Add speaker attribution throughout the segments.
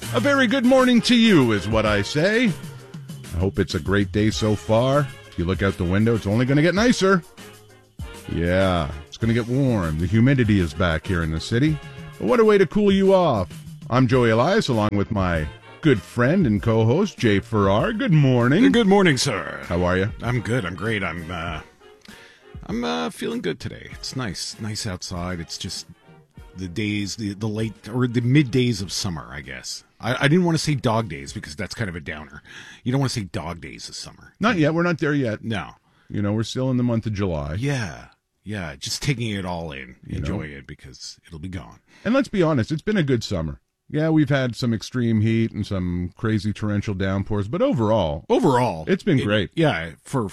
Speaker 1: A very good morning to you is what I say. I hope it's a great day so far. If you look out the window, it's only going to get nicer. Yeah, it's going to get warm. The humidity is back here in the city. But what a way to cool you off. I'm Joey Elias, along with my good friend and co-host, Jay Farrar. Good morning.
Speaker 2: Good morning, sir.
Speaker 1: How are you?
Speaker 2: I'm good. I'm great. I'm feeling good today. It's nice outside. It's just the days, the late or the mid days of summer, I guess. I didn't want to say dog days because that's kind of a downer. You don't want to say dog days of summer.
Speaker 1: Not yet. We're not there yet.
Speaker 2: No.
Speaker 1: You know, we're still in the month of July.
Speaker 2: Yeah. Just taking it all in, enjoying it because it'll be gone.
Speaker 1: And let's be honest, it's been a good summer. Yeah, we've had some extreme heat and some crazy torrential downpours, but overall, it's been great.
Speaker 2: Yeah, for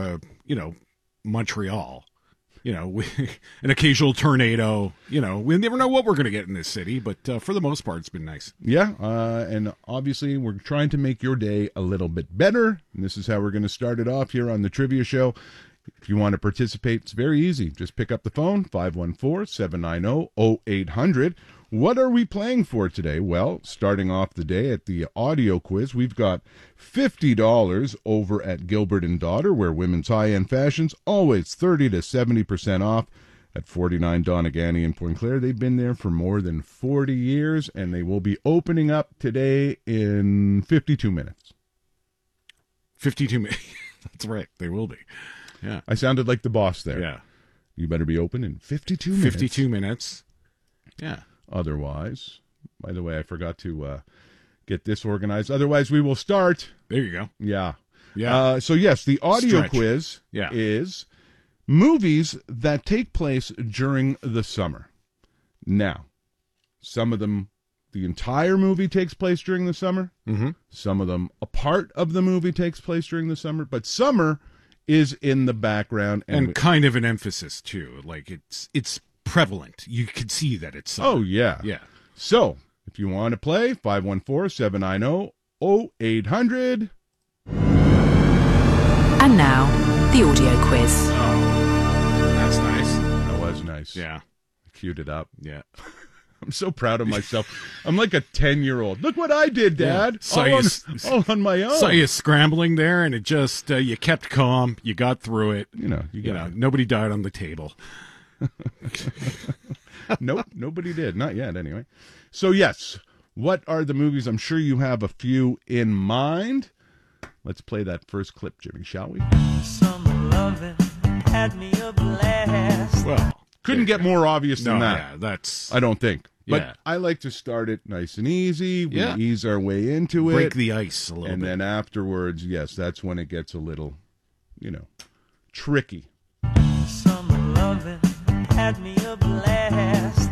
Speaker 2: Montreal. An occasional tornado. We never know what we're going to get in this city, but for the most part, it's been nice.
Speaker 1: Yeah, and obviously, we're trying to make your day a little bit better. And this is how we're going to start it off here on the Trivia Show. If you want to participate, it's very easy. Just pick up the phone, 514-790-0800. What are we playing for today? Well, starting off the day at the audio quiz, we've got $50 over at Gilbert & Daughter, where women's high-end fashions, always 30 to 70% off at 49 Donegani in Point Claire. They've been there for more than 40 years, and they will be opening up today in 52 minutes.
Speaker 2: 52 minutes. That's right. They will be. Yeah.
Speaker 1: I sounded like the boss there.
Speaker 2: Yeah.
Speaker 1: You better be open in 52 minutes.
Speaker 2: 52 minutes. Yeah.
Speaker 1: Otherwise, by the way, I forgot to get this organized. Otherwise, we will start.
Speaker 2: There you go.
Speaker 1: Yeah.
Speaker 2: Yeah.
Speaker 1: So, yes, the audio quiz
Speaker 2: Yeah.
Speaker 1: is movies that take place during the summer. Now, some of them, the entire movie takes place during the summer.
Speaker 2: Mm-hmm.
Speaker 1: Some of them, a part of the movie takes place during the summer. But summer is in the background.
Speaker 2: And kind of an emphasis, too. Like, it's prevalent. You can see that it's summer.
Speaker 1: Oh, yeah.
Speaker 2: Yeah.
Speaker 1: So, if you want to play, 514-790-0800.
Speaker 3: And now, the audio quiz.
Speaker 2: Oh, that's nice.
Speaker 1: That was nice.
Speaker 2: Yeah.
Speaker 1: I queued it up.
Speaker 2: Yeah.
Speaker 1: I'm so proud of myself. I'm like a 10-year-old. Look what I did, Dad.
Speaker 2: Yeah.
Speaker 1: All on my own.
Speaker 2: Saw you scrambling there, and it just, you kept calm. You got through it. Nobody died on the table.
Speaker 1: Nope, nobody did. Not yet, anyway. So, yes, what are the movies? I'm sure you have a few in mind. Let's play that first clip, Jimmy, shall we?
Speaker 4: Summer loving had me a blast.
Speaker 1: Well, couldn't get more obvious than that.
Speaker 2: Yeah, that's...
Speaker 1: I don't think. But
Speaker 2: Yeah.
Speaker 1: I like to start it nice and easy. We
Speaker 2: Yeah.
Speaker 1: ease our way into it.
Speaker 2: Break the ice a little
Speaker 1: and
Speaker 2: bit.
Speaker 1: then afterwards, yes, that's when it gets a little, tricky.
Speaker 4: Summer loving had me a blast.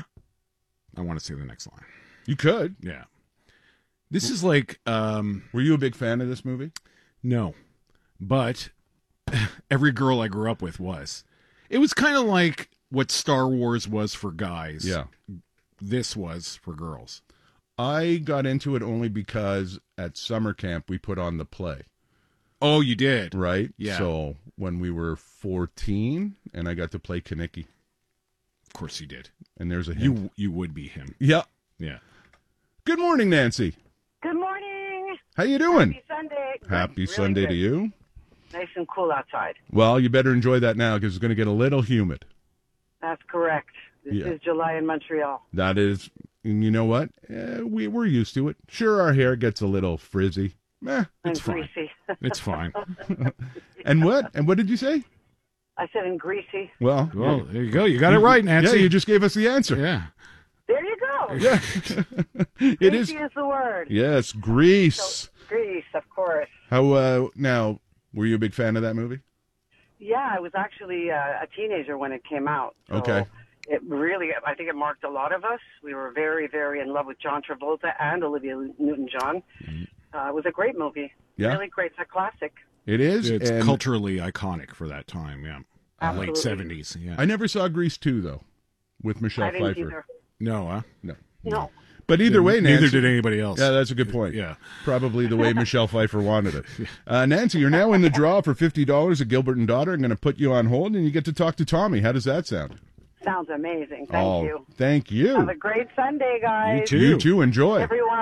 Speaker 2: I want to say the next line.
Speaker 1: You could.
Speaker 2: Yeah. This is like...
Speaker 1: Were you a big fan of this movie?
Speaker 2: No. But every girl I grew up with was. It was kind of like what Star Wars was for guys.
Speaker 1: Yeah.
Speaker 2: This was for girls.
Speaker 1: I got into it only because at summer camp we put on the play.
Speaker 2: Oh, you did?
Speaker 1: Right?
Speaker 2: Yeah.
Speaker 1: So when we were 14, and I got to play Kaneki.
Speaker 2: Of course you did.
Speaker 1: And there's a hint.
Speaker 2: You would be him.
Speaker 1: Yeah.
Speaker 2: Yeah.
Speaker 1: Good morning, Nancy.
Speaker 5: Good morning.
Speaker 1: How you doing?
Speaker 5: Happy Sunday.
Speaker 1: Happy
Speaker 5: Really
Speaker 1: Sunday
Speaker 5: good.
Speaker 1: to you.
Speaker 5: Nice and cool outside.
Speaker 1: Well, you better enjoy that now because it's going to get a little humid.
Speaker 5: That's correct. This is July in Montreal.
Speaker 1: That is, and you know what? We're used to it. Sure, our hair gets a little frizzy.
Speaker 5: And
Speaker 2: it's fine.
Speaker 5: greasy.
Speaker 2: It's fine.
Speaker 1: And what? And what did you say?
Speaker 5: I said and greasy.
Speaker 1: Well,
Speaker 2: There you go. You got it right, Nancy.
Speaker 1: Yeah, you just gave us the answer.
Speaker 2: Yeah.
Speaker 5: There you go.
Speaker 1: Yeah. It is.
Speaker 5: Greasy is the word.
Speaker 1: Yes, Grease.
Speaker 5: So, Grease, of course.
Speaker 1: How, now, were you a big fan of that movie?
Speaker 5: Yeah, I was actually a teenager when it came out. So
Speaker 1: Okay.
Speaker 5: It really, I think it marked a lot of us. We were very, very in love with John Travolta and Olivia Newton-John. It was a great movie.
Speaker 1: Yeah.
Speaker 5: Really great. It's a classic.
Speaker 1: It is.
Speaker 2: It's
Speaker 1: and
Speaker 2: culturally iconic for that time, yeah.
Speaker 5: Absolutely.
Speaker 2: Late 70s, yeah.
Speaker 1: I never saw Grease 2, though, with Michelle
Speaker 5: I didn't
Speaker 1: Pfeiffer.
Speaker 5: either.
Speaker 2: No, huh?
Speaker 5: No.
Speaker 1: But either way, Nancy.
Speaker 2: Neither did anybody else.
Speaker 1: Yeah, that's a good point.
Speaker 2: Yeah.
Speaker 1: Probably the way Michelle Pfeiffer wanted it. Nancy, you're now in the draw for $50 at Gilbert & Daughter. I'm going to put you on hold, and you get to talk to Tommy. How does that sound?
Speaker 5: Sounds amazing. Thank you.
Speaker 1: Thank you.
Speaker 5: Have a great Sunday, guys.
Speaker 2: You too.
Speaker 1: You too. Enjoy.
Speaker 5: Everyone.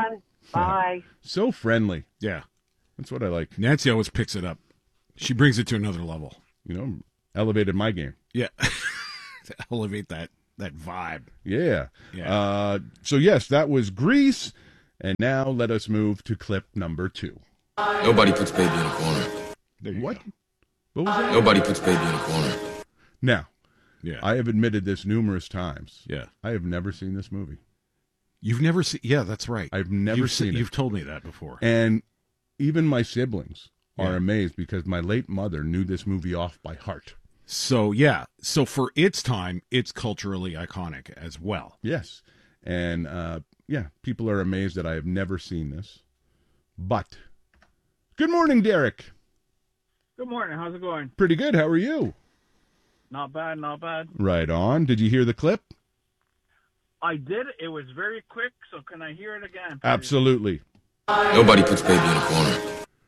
Speaker 5: Bye.
Speaker 1: So friendly.
Speaker 2: Yeah.
Speaker 1: That's what I like.
Speaker 2: Nancy always picks it up. She brings it to another level.
Speaker 1: You know, elevated my game.
Speaker 2: Yeah. To elevate that vibe.
Speaker 1: Yeah.
Speaker 2: Yeah.
Speaker 1: So, yes, that was Grease. And now let us move to clip number 2.
Speaker 6: Nobody puts baby in a corner.
Speaker 2: There you
Speaker 1: What?
Speaker 2: go.
Speaker 1: What was that?
Speaker 6: Nobody puts baby in a corner.
Speaker 1: Now,
Speaker 2: Yeah.
Speaker 1: I have admitted this numerous times.
Speaker 2: Yeah.
Speaker 1: I have never seen this movie.
Speaker 2: You've never seen... Yeah, that's right.
Speaker 1: I've never seen it.
Speaker 2: You've told me that before.
Speaker 1: And even my siblings are
Speaker 2: Yeah.
Speaker 1: amazed because my late mother knew this movie off by heart.
Speaker 2: So, yeah. So, for its time, it's culturally iconic as well.
Speaker 1: Yes. And, yeah, people are amazed that I have never seen this. But, good morning, Derek.
Speaker 7: Good morning. How's it going?
Speaker 1: Pretty good. How are you?
Speaker 7: Not bad, not bad.
Speaker 1: Right on. Did you hear the clip?
Speaker 7: I did. It was very quick, so can I hear it again, please?
Speaker 1: Absolutely.
Speaker 6: Nobody puts baby in a corner.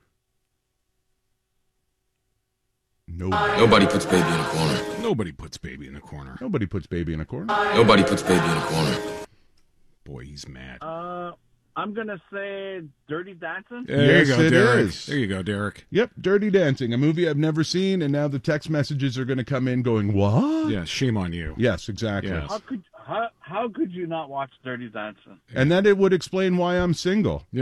Speaker 6: Nobody puts baby in a corner.
Speaker 2: Nobody puts baby in a corner.
Speaker 1: Nobody puts baby in a corner.
Speaker 6: Nobody puts baby in a corner.
Speaker 2: Boy, he's mad.
Speaker 7: I'm going to say Dirty Dancing.
Speaker 2: There
Speaker 1: Yes,
Speaker 2: you go,
Speaker 1: it
Speaker 2: Derek.
Speaker 1: is.
Speaker 2: There you go, Derek.
Speaker 1: Yep, Dirty Dancing, a movie I've never seen, and now the text messages are going to come in going, what?
Speaker 2: Yeah, shame on you.
Speaker 1: Yes, exactly.
Speaker 2: Yes.
Speaker 7: How could you not watch Dirty Dancing?
Speaker 1: And then it would explain why I'm single.
Speaker 2: Yeah.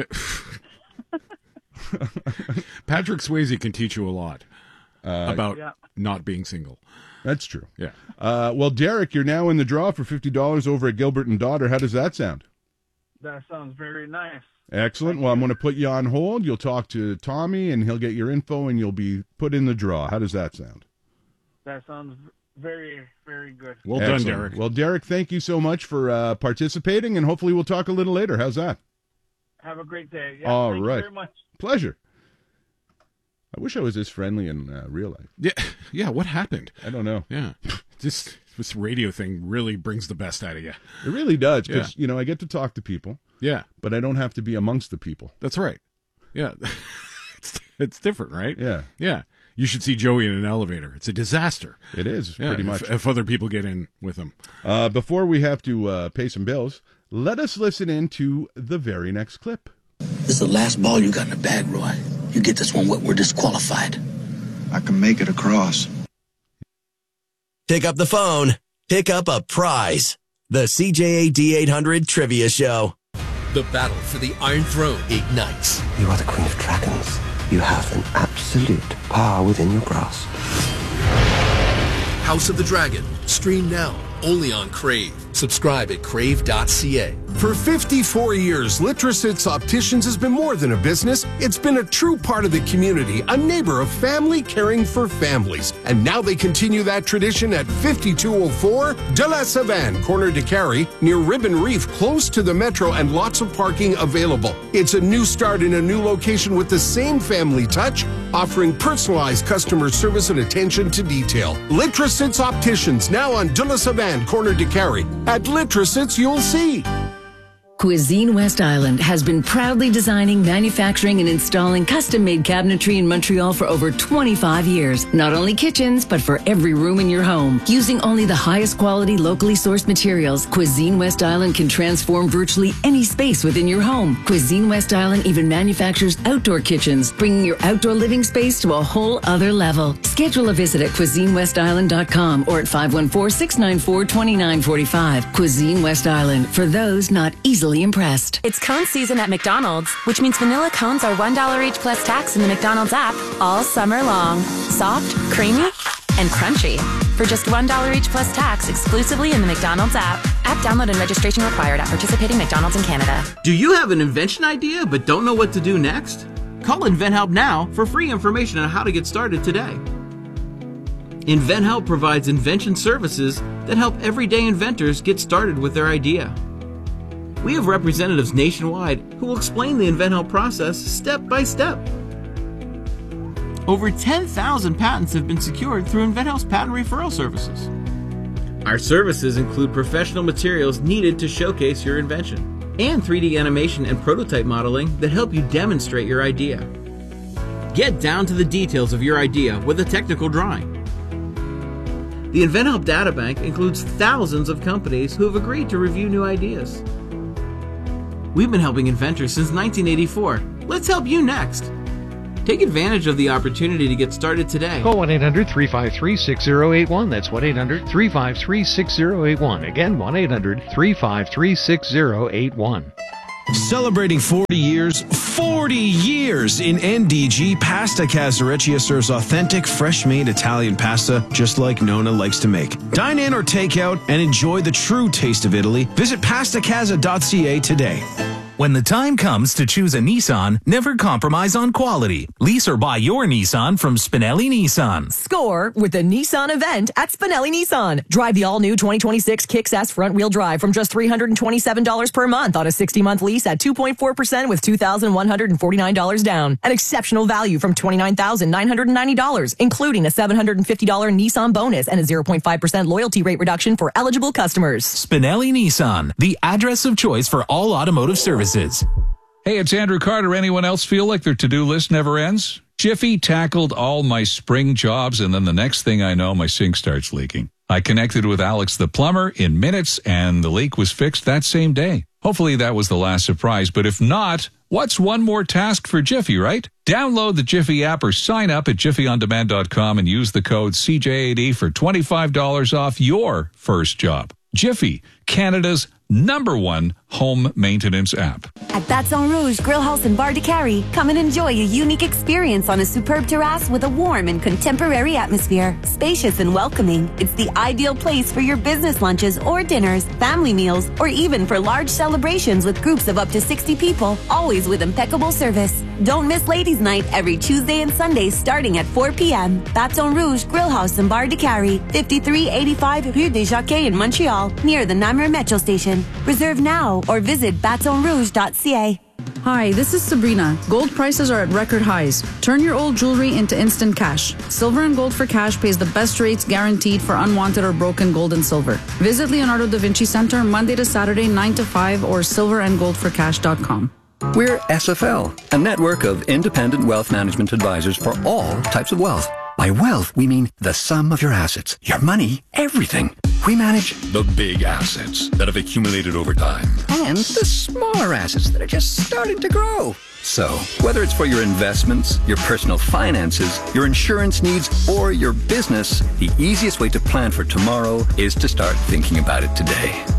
Speaker 2: Patrick Swayze can teach you a lot about
Speaker 7: Yeah.
Speaker 2: not being single.
Speaker 1: That's true.
Speaker 2: Yeah.
Speaker 1: Well, Derek, you're now in the draw for $50 over at Gilbert and Daughter. How does that sound?
Speaker 7: That sounds very nice.
Speaker 1: Excellent. Well, I'm going to put you on hold. You'll talk to Tommy, and he'll get your info, and you'll be put in the draw. How does that sound?
Speaker 7: That sounds very, very good.
Speaker 2: Well done,
Speaker 1: Excellent.
Speaker 2: Derek.
Speaker 1: Well, Derek, thank you so much for participating, and hopefully we'll talk a little later. How's that?
Speaker 7: Have a great day. Yeah,
Speaker 1: All
Speaker 7: thank
Speaker 1: right.
Speaker 7: you very much.
Speaker 1: Pleasure. I wish I was this friendly in real life.
Speaker 2: Yeah. Yeah. What happened?
Speaker 1: I don't know.
Speaker 2: Yeah. This radio thing really brings the best out of you.
Speaker 1: It really does, because, I get to talk to people,
Speaker 2: Yeah.
Speaker 1: but I don't have to be amongst the people.
Speaker 2: That's right. Yeah. it's different, right?
Speaker 1: Yeah,
Speaker 2: Yeah. You should see Joey in an elevator. It's a disaster.
Speaker 1: it is,
Speaker 2: Yeah,
Speaker 1: pretty much.
Speaker 2: If other people get in with him.
Speaker 1: Before we have to pay some bills, let us listen into the very next clip.
Speaker 8: This is the last ball you got in the bag, Roy. You get this one, we're disqualified.
Speaker 9: I can make it across.
Speaker 10: Pick up the phone. Pick up a prize. The CJA D800 Trivia Show. The battle for the Iron Throne ignites.
Speaker 11: You are the Queen of Dragons. You have an absolute power within your grasp.
Speaker 10: House of the Dragon. Stream now. Only on Crave. Subscribe at crave.ca.
Speaker 12: For 54 years, Litrosits Opticians has been more than a business. It's been a true part of the community, a neighbor of family caring for families. And now they continue that tradition at 5204 De La Savane, corner de Carry, near Ribbon Reef, close to the metro, and lots of parking available. It's a new start in a new location with the same family touch, offering personalized customer service and attention to detail. Litrosits Opticians, now on De La Savane, corner de Carry. At Litrosits, you'll see.
Speaker 13: Cuisine West Island has been proudly designing, manufacturing, and installing custom-made cabinetry in Montreal for over 25 years. Not only kitchens, but for every room in your home. Using only the highest quality, locally sourced materials, Cuisine West Island can transform virtually any space within your home. Cuisine West Island even manufactures outdoor kitchens, bringing your outdoor living space to a whole other level. Schedule a visit at CuisineWestIsland.com or at 514-694-2945. Cuisine West Island, for those not easily impressed.
Speaker 14: It's cone season at McDonald's, which means vanilla cones are $1 each plus tax in the McDonald's app all summer long. Soft, creamy, and crunchy. For just $1 each plus tax exclusively in the McDonald's app. App download and registration required at participating McDonald's in Canada.
Speaker 15: Do you have an invention idea but don't know what to do next? Call InventHelp now for free information on how to get started today. InventHelp provides invention services that help everyday inventors get started with their idea. We have representatives nationwide who will explain the InventHelp process step by step. Over 10,000 patents have been secured through InventHelp's patent referral services. Our services include professional materials needed to showcase your invention and 3D animation and prototype modeling that help you demonstrate your idea. Get down to the details of your idea with a technical drawing. The InventHelp Databank includes thousands of companies who have agreed to review new ideas. We've been helping inventors since 1984. Let's help you next. Take advantage of the opportunity to get started today.
Speaker 16: Call 1-800-353-6081. That's 1-800-353-6081. Again, 1-800-353-6081.
Speaker 17: Celebrating 40 years in NDG, Pasta Casareccia serves authentic, fresh-made Italian pasta just like Nona likes to make. Dine in or take out and enjoy the true taste of Italy. Visit pastacasa.ca today.
Speaker 18: When the time comes to choose a Nissan, never compromise on quality. Lease or buy your Nissan from Spinelli Nissan.
Speaker 19: Score with the Nissan event at Spinelli Nissan. Drive the all-new 2026 Kicks S front-wheel drive from just $327 per month on a 60-month lease at 2.4% with $2,149 down. An exceptional value from $29,990, including a $750 Nissan bonus and a 0.5% loyalty rate reduction for eligible customers.
Speaker 18: Spinelli Nissan, the address of choice for all automotive services.
Speaker 20: Hey, it's Andrew Carter. Anyone else feel like their to-do list never ends? Jiffy tackled all my spring jobs, and then the next thing I know, my sink starts leaking. I connected with Alex the plumber in minutes, and the leak was fixed that same day. Hopefully that was the last surprise, but if not, what's one more task for Jiffy, right? Download the Jiffy app or sign up at jiffyondemand.com and use the code CJ80 for $25 off your first job. Jiffy, Canada's #1 home maintenance app.
Speaker 21: At Baton Rouge Grill House and Bar de Carry, come and enjoy a unique experience on a superb terrace with a warm and contemporary atmosphere. Spacious and welcoming, it's the ideal place for your business lunches or dinners, family meals, or even for large celebrations with groups of up to 60 people, always with impeccable service. Don't miss Ladies' Night every Tuesday and Sunday starting at 4 p.m. Baton Rouge Grill House and Bar de Carry, 5385 Rue des Jacquets in Montreal, near the Namur Metro Station. Reserve now or visit batonrouge.ca.
Speaker 22: Hi, this is Sabrina. Gold prices are at record highs. Turn your old jewelry into instant cash. Silver and Gold for Cash pays the best rates guaranteed for unwanted or broken gold and silver. Visit Leonardo da Vinci Center Monday to Saturday 9 to 5 or silverandgoldforcash.com.
Speaker 23: We're SFL, a network of independent wealth management advisors for all types of wealth. By wealth, we mean the sum of your assets, your money, everything. We manage the big assets that have accumulated over time and the smaller assets that are just starting to grow. So, whether it's for your investments, your personal finances, your insurance needs, or your business, the easiest way to plan for tomorrow is to start thinking about it today.